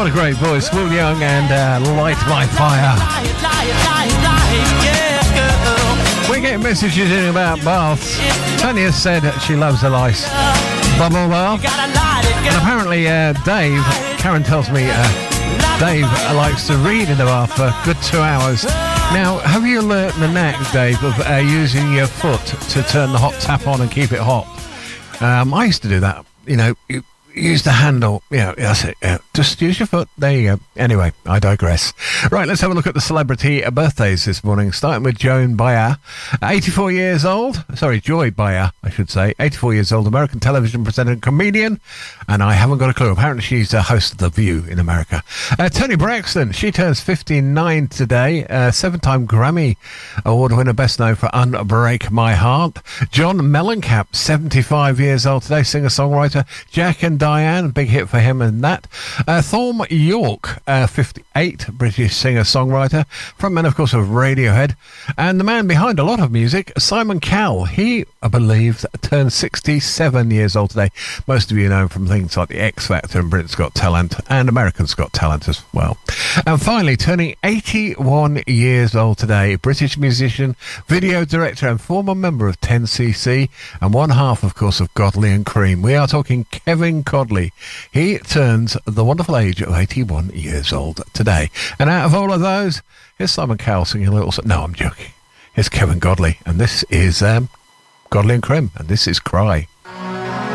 What a great voice. Will Young and Light My Fire. We're getting messages in about baths. Tanya said she loves a nice bubble bath. And apparently Dave, Karen tells me Dave likes to read in the bath for a good 2 hours. Now, have you learnt the knack, Dave, of using your foot to turn the hot tap on and keep it hot? I used to do that. You know, you use the handle. Yeah, that's it. Just use your foot. There you go. Anyway, I digress. Right, let's have a look at the celebrity birthdays this morning, starting with Joan Baez, 84 years old. Sorry, Joy Baez, I should say. 84 years old, American television presenter and comedian. And I haven't got a clue. Apparently she's the host of The View in America. Toni Braxton, she turns 59 today. 7-time Grammy Award winner, best known for Unbreak My Heart. John Mellencamp, 75 years old today, singer-songwriter. Jack and Diane, big hit for him and that. Thorm Yorke, 58, British singer-songwriter, frontman, of course, of Radiohead, and the man behind a lot of music, Simon Cowell. He, I believe, turned 67 years old today. Most of you know him from things like The X Factor and Britain's Got Talent, and American's Got Talent as well. And finally, turning 81 years old today, British musician, video director, and former member of 10cc, and one half, of course, of Godley and Cream. We are talking Kevin Godley. He turns the wonderful age of 81 years old today. And out of all of those, here's Simon Cowell singing a little... No, I'm joking. Here's Kevin Godley, and this is Godley and Cream, and this is Cry.